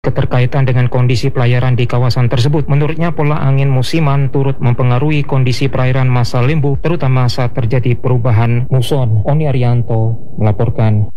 keterkaitan dengan kondisi pelayaran di kawasan tersebut. Menurutnya, pola angin musiman turut mempengaruhi kondisi perairan masa limbu, terutama saat terjadi perubahan muson. Oni Arianto melaporkan.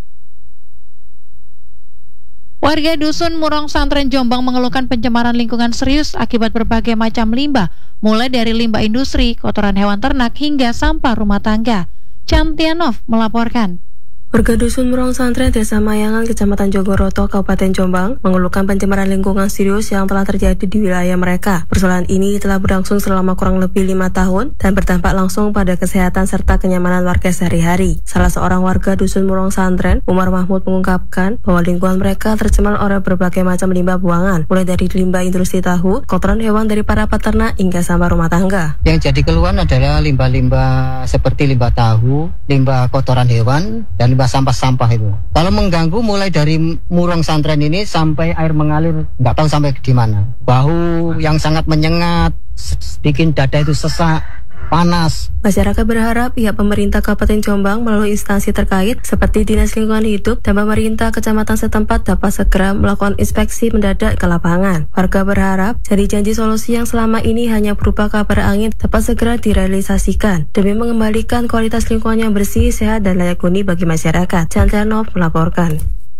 Warga Dusun Murong Santren Jombang mengeluhkan pencemaran lingkungan serius akibat berbagai macam limbah, mulai dari limbah industri, kotoran hewan ternak, hingga sampah rumah tangga. Cantianov melaporkan. Warga Dusun Murong Santren, Desa Mayangan, Kecamatan Jogoroto, Kabupaten Jombang, mengeluhkan pencemaran lingkungan serius yang telah terjadi di wilayah mereka. Persoalan ini telah berlangsung selama kurang lebih 5 tahun dan berdampak langsung pada kesehatan serta kenyamanan warga sehari-hari. Salah seorang warga Dusun Murong Santren, Umar Mahmud, mengungkapkan bahwa lingkungan mereka tercemar oleh berbagai macam limbah buangan, mulai dari limbah industri tahu, kotoran hewan dari para peternak, hingga sampah rumah tangga. Yang jadi keluhan adalah limbah-limbah seperti limbah tahu, limbah kotoran hewan, dan limbah sampah-sampah itu. Kalau mengganggu mulai dari Murong Santren ini sampai air mengalir, nggak tahu sampai di mana. Bau yang sangat menyengat, bikin dada itu sesak, panas. Masyarakat berharap pihak pemerintah Kabupaten Jombang melalui instansi terkait seperti Dinas Lingkungan Hidup dan pemerintah kecamatan setempat dapat segera melakukan inspeksi mendadak ke lapangan. Warga berharap janji-janji solusi yang selama ini hanya berupa kabar angin dapat segera direalisasikan demi mengembalikan kualitas lingkungan yang bersih, sehat, dan layak huni bagi masyarakat. Cantianov melaporkan.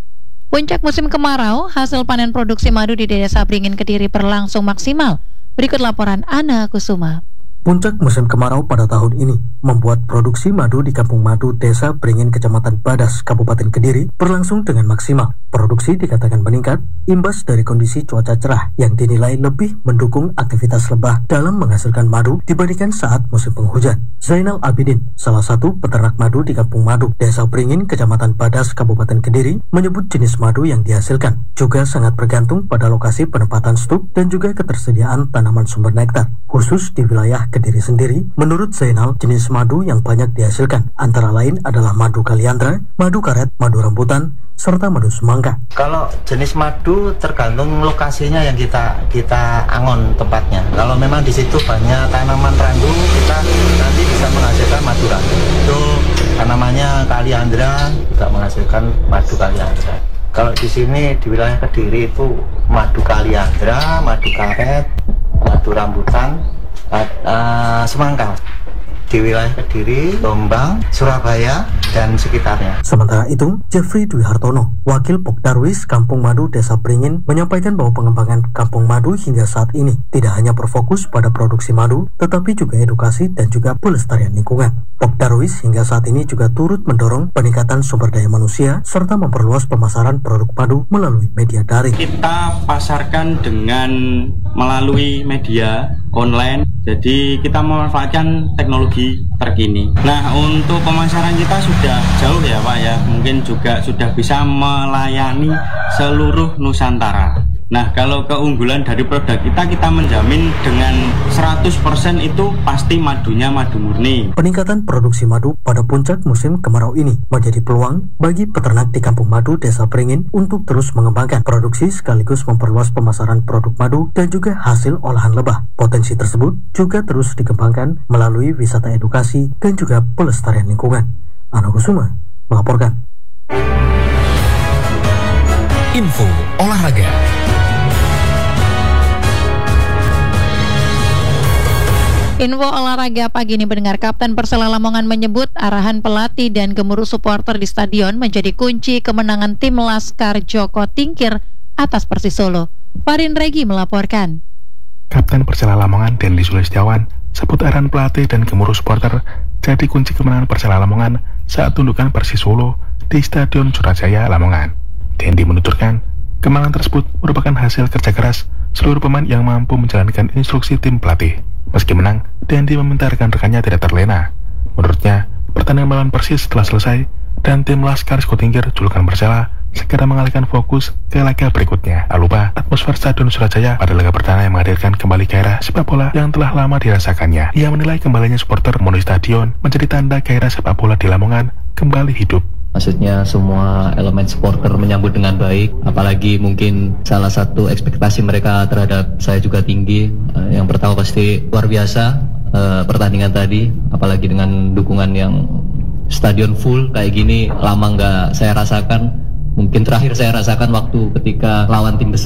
Puncak musim kemarau, hasil panen produksi madu di Desa Beringin Kediri berlangsung maksimal. Berikut laporan Ana Kusuma. Puncak musim kemarau pada tahun ini membuat produksi madu di Kampung Madu Desa Beringin Kecamatan Badas Kabupaten Kediri berlangsung dengan maksimal. Produksi dikatakan meningkat imbas dari kondisi cuaca cerah yang dinilai lebih mendukung aktivitas lebah dalam menghasilkan madu dibandingkan saat musim penghujan. Zainal Abidin, salah satu peternak madu di Kampung Madu Desa Beringin Kecamatan Badas Kabupaten Kediri, menyebut jenis madu yang dihasilkan juga sangat bergantung pada lokasi penempatan stuk dan juga ketersediaan tanaman sumber nektar, khusus di wilayah Kediri sendiri. Menurut Zainal, jenis madu yang banyak dihasilkan antara lain adalah madu kaliandra, madu karet, madu rambutan, serta madu semangka. Kalau jenis madu tergantung lokasinya yang kita angon tempatnya. Kalau memang di situ banyak tanaman randu, kita nanti bisa menghasilkan madu randu. Itu tanamannya kaliandra, juga menghasilkan madu kaliandra. Kalau di sini di wilayah Kediri itu madu kaliandra, madu karet, madu rambutan, semangka. Di wilayah Kediri, Jombang, Surabaya, dan sekitarnya. Sementara itu, Jeffrey Dwi Hartono, Wakil Pokdarwis Kampung Madu Desa Beringin, menyampaikan bahwa pengembangan Kampung Madu hingga saat ini tidak hanya berfokus pada produksi madu, tetapi juga edukasi dan juga pelestarian lingkungan. Pokdarwis hingga saat ini juga turut mendorong peningkatan sumber daya manusia serta memperluas pemasaran produk madu melalui media daring. Kita pasarkan dengan melalui media online, jadi kita memanfaatkan teknologi terkini. Nah, untuk pemasaran kita sudah jauh ya Pak ya, mungkin juga sudah bisa melayani seluruh Nusantara. Nah, kalau keunggulan dari produk kita menjamin dengan 100% itu pasti madunya madu murni. Peningkatan produksi madu pada puncak musim kemarau ini menjadi peluang bagi peternak di Kampung Madu Desa Beringin untuk terus mengembangkan produksi sekaligus memperluas pemasaran produk madu dan juga hasil olahan lebah. Potensi tersebut juga terus dikembangkan melalui wisata edukasi dan juga pelestarian lingkungan. Ana Kusuma melaporkan. Info olahraga. Info olahraga pagi ini mendengar Kapten Persela Lamongan menyebut arahan pelatih dan gemuruh supporter di stadion menjadi kunci kemenangan tim Laskar Joko Tingkir atas Persis Solo. Farin Regi melaporkan. Kapten Persela Lamongan Dendi Sulistiawan sebut arahan pelatih dan gemuruh supporter jadi kunci kemenangan Persela Lamongan saat tundukan Persis Solo di Stadion Surajaya Lamongan. Dendi menuturkan kemenangan tersebut merupakan hasil kerja keras seluruh pemain yang mampu menjalankan instruksi tim pelatih. Meski menang, Dendi meminta rekan-rekannya tidak terlena. Menurutnya, pertandingan melawan Persis telah selesai dan tim Laskar Joko Tingkir julukan Persela segera mengalihkan fokus ke laga berikutnya. Tak lupa, atmosfer Stadion Surajaya pada laga perdana yang menghadirkan kembali gairah sepak bola yang telah lama dirasakannya. Ia menilai kembalinya supporter memenuhi stadion menjadi tanda gairah sepak bola di Lamongan kembali hidup. Maksudnya semua elemen supporter menyambut dengan baik, apalagi mungkin salah satu ekspektasi mereka terhadap saya juga tinggi. Yang pertama pasti luar biasa pertandingan tadi, apalagi dengan dukungan yang stadion full kayak gini lama nggak saya rasakan. mungkin terakhir saya rasakan waktu ketika lawan tim besar